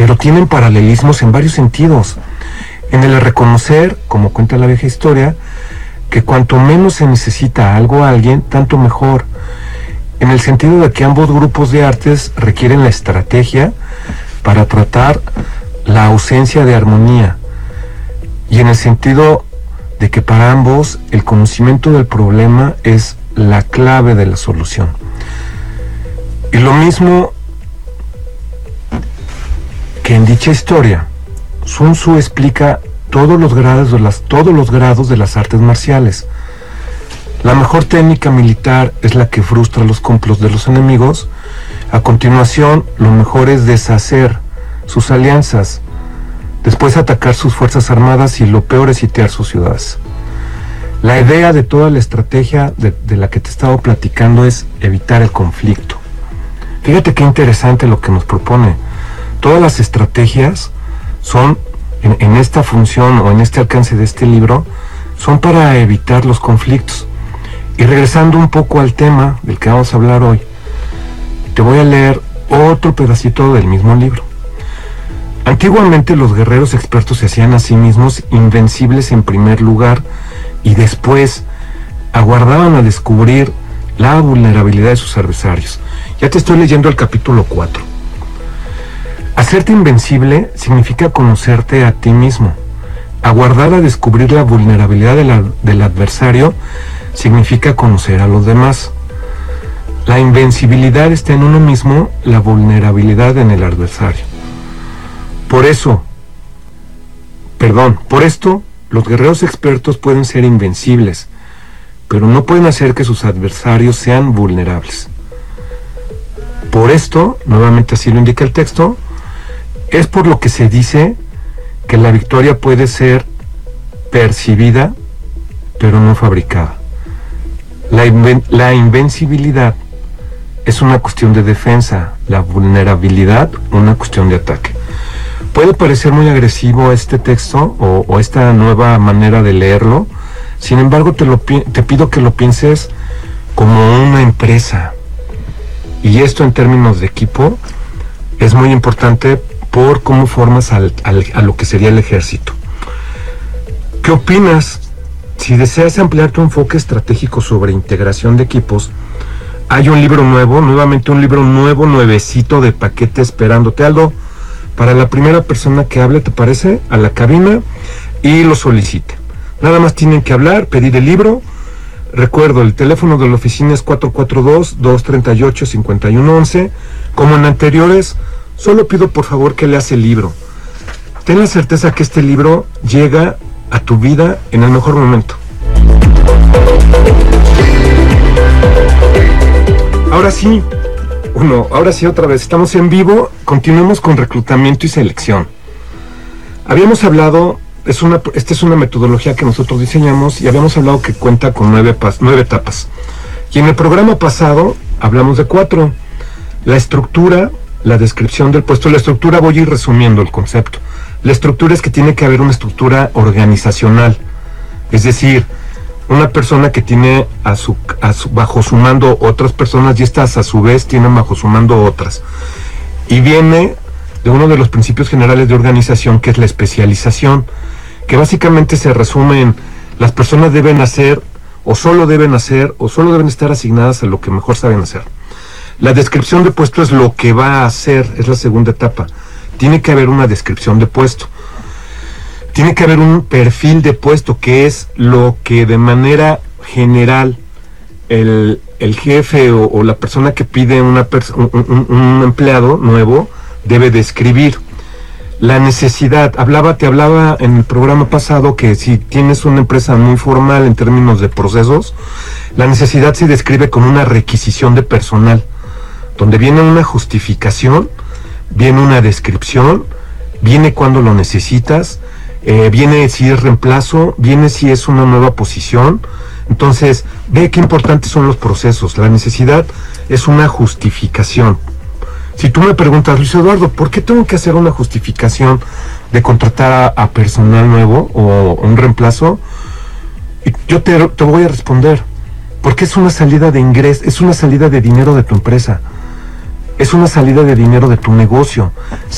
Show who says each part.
Speaker 1: pero tienen paralelismos en varios sentidos. En el reconocer, como cuenta la vieja historia, que cuanto menos se necesita algo a alguien, tanto mejor. En el sentido de que ambos grupos de artes requieren la estrategia para tratar la ausencia de armonía. Y en el sentido de que para ambos el conocimiento del problema es la clave de la solución. Y lo mismo que en dicha historia, Sun Tzu explica todos los grados de las artes marciales. La mejor técnica militar es la que frustra los complots de los enemigos. A continuación, lo mejor es deshacer sus alianzas, después atacar sus fuerzas armadas y lo peor es sitiar sus ciudades. La idea de toda la estrategia de la que te estaba platicando es evitar el conflicto. Fíjate qué interesante lo que nos propone. Todas las estrategias son, en esta función o en este alcance de este libro, son para evitar los conflictos. Y regresando un poco al tema del que vamos a hablar hoy, te voy a leer otro pedacito del mismo libro. Antiguamente los guerreros expertos se hacían a sí mismos invencibles en primer lugar y después aguardaban a descubrir la vulnerabilidad de sus adversarios. Ya te estoy leyendo el capítulo 4. Hacerte invencible significa conocerte a ti mismo. Aguardar a descubrir la vulnerabilidad del adversario significa conocer a los demás. La invencibilidad está en uno mismo, la vulnerabilidad en el adversario. Por esto, los guerreros expertos pueden ser invencibles, pero no pueden hacer que sus adversarios sean vulnerables. Por esto, nuevamente así lo indica el texto, es por lo que se dice que la victoria puede ser percibida, pero no fabricada. La invencibilidad es una cuestión de defensa, la vulnerabilidad una cuestión de ataque. Puede parecer muy agresivo este texto o esta nueva manera de leerlo, sin embargo te pido que lo pienses como una empresa. Y esto en términos de equipo es muy importante por cómo formas a lo que sería el ejército. ¿Qué opinas? Si deseas ampliar tu enfoque estratégico sobre integración de equipos, hay un libro nuevo, nuevecito de paquete esperándote, Aldo, para la primera persona que hable, ¿te parece? A la cabina y lo solicite. Nada más tienen que hablar, pedir el libro. Recuerdo, el teléfono de la oficina es 442-238-5111. Como en anteriores, solo pido por favor que leas el libro. Ten la certeza que este libro llega a tu vida en el mejor momento. Ahora sí, otra vez, estamos en vivo, continuemos con reclutamiento y selección. Habíamos hablado, esta es una metodología que nosotros diseñamos y habíamos hablado que cuenta con 9 etapas. Y en el programa pasado hablamos de 4. La estructura, la descripción del puesto. La estructura, voy a ir resumiendo el concepto. La estructura es que tiene que haber una estructura organizacional, es decir, una persona que tiene bajo su mando otras personas y estas a su vez tienen bajo su mando otras. Y viene de uno de los principios generales de organización, que es la especialización, que básicamente se resume en las personas deben hacer o solo deben estar asignadas a lo que mejor saben hacer. La descripción de puesto es lo que va a hacer, es la segunda etapa. Tiene que haber una descripción de puesto. Tiene que haber un perfil de puesto, que es lo que de manera general el jefe o la persona que pide un empleado nuevo debe describir. La necesidad, te hablaba en el programa pasado que si tienes una empresa muy formal en términos de procesos, la necesidad se describe como una requisición de personal, donde viene una justificación, viene una descripción, viene cuando lo necesitas, viene si es reemplazo, viene si es una nueva posición. Entonces, ve qué importantes son los procesos. La necesidad es una justificación. Si tú me preguntas, Luis Eduardo, ¿por qué tengo que hacer una justificación de contratar a personal nuevo o un reemplazo? Yo te voy a responder, porque es una salida de ingreso, es una salida de dinero de tu empresa, es una salida de dinero de tu negocio.